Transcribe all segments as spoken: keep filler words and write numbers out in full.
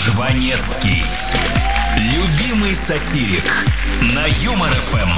Жванецкий. Любимый сатирик на Юмор эф эм.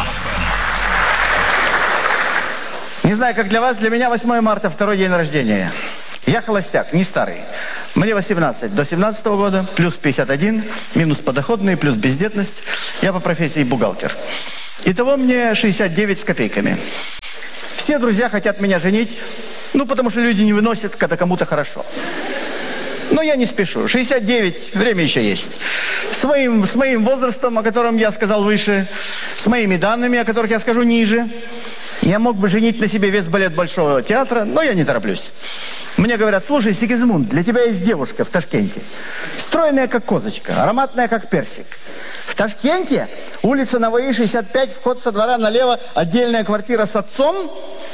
Не знаю, как для вас, для меня восьмое марта второй день рождения. Я холостяк, не старый. Мне восемнадцать. До семнадцатого года, плюс пятьдесят один, минус подоходные, плюс бездетность. Я по профессии бухгалтер. Итого мне шестьдесят девять с копейками. Все друзья хотят меня женить, ну, потому что люди не выносят, когда кому-то хорошо. Но я не спешу. шестьдесят девять, время еще есть. С моим, с моим возрастом, о котором я сказал выше, с моими данными, о которых я скажу ниже, я мог бы женить на себе весь балет Большого театра, но я не тороплюсь. Мне говорят: слушай, Сигизмунд, для тебя есть девушка в Ташкенте. Стройная, как козочка, ароматная, как персик. В Ташкенте, улица Наваи, шестьдесят пять, вход со двора налево, отдельная квартира с отцом.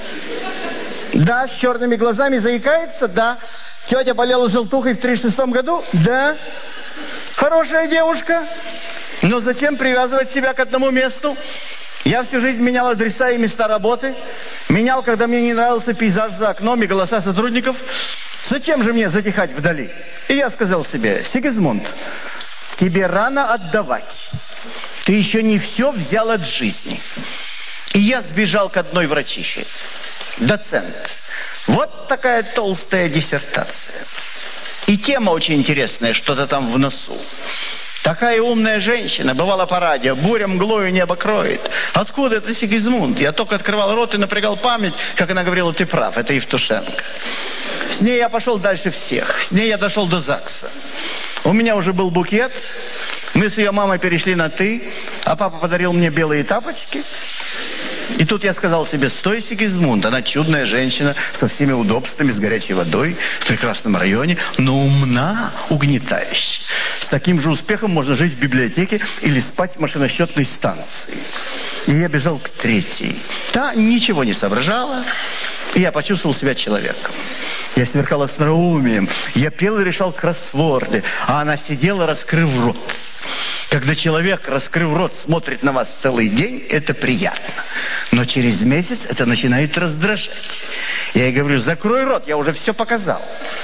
Да, с черными глазами, заикается, да. Тетя болела желтухой в тридцать шестом году, да. Хорошая девушка. Но зачем привязывать себя к одному месту? Я всю жизнь менял адреса и места работы. Менял, когда мне не нравился пейзаж за окном и голоса сотрудников. Зачем же мне затихать вдали? И я сказал себе: Сигизмунд, тебе рано отдавать. Ты еще не все взял от жизни. И я сбежал к одной врачихе. Доцент. Вот такая толстая диссертация. И тема очень интересная, что-то там в носу. Такая умная женщина, бывала по радио, буря мглою небо кроет. Откуда это, Сигизмунд? Я только открывал рот и напрягал память, как она говорила: ты прав, это Евтушенко. С ней я пошел дальше всех. С ней я дошел до ЗАГСа. У меня уже был букет. Мы с ее мамой перешли на «ты», а папа подарил мне белые тапочки. И тут я сказал себе: стой, Сигизмунд, она чудная женщина, со всеми удобствами, с горячей водой, в прекрасном районе, но умна, угнетающая. С таким же успехом можно жить в библиотеке или спать в машиносчетной станции. И я бежал к третьей. Та ничего не соображала, и я почувствовал себя человеком. Я сверкал остроумием, я пел и решал кроссворды, а она сидела, раскрыв рот. Когда человек, раскрыв рот, смотрит на вас целый день, это приятно. Но через месяц это начинает раздражать. Я ей говорю: закрой рот, я уже все показал.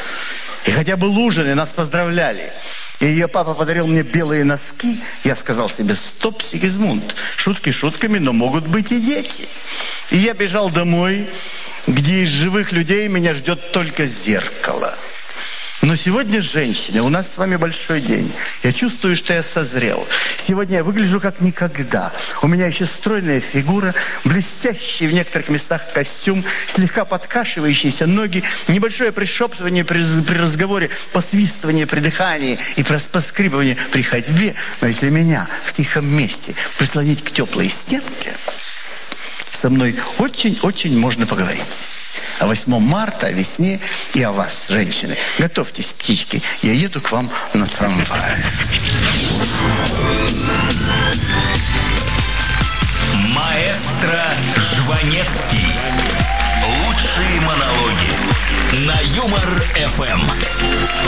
И хотя бы ужин, и нас поздравляли. И ее папа подарил мне белые носки. Я сказал себе: стоп, Сигизмунд, шутки шутками, но могут быть и дети. И я бежал домой, где из живых людей меня ждет только зеркало. Но сегодня, женщины, у нас с вами большой день. Я чувствую, что я созрел. Сегодня я выгляжу как никогда. У меня еще стройная фигура, блестящий в некоторых местах костюм, слегка подкашивающиеся ноги, небольшое пришептывание при, при разговоре, посвистывание при дыхании и поскрипывание при ходьбе. Но если меня в тихом месте прислонить к теплой стенке, со мной очень-очень можно поговорить. О восьмом марта, о весне и о вас, женщины. Готовьтесь, птички, я еду к вам на трамвае. Маэстро Жванецкий. Лучшие монологи на Юмор эф эм.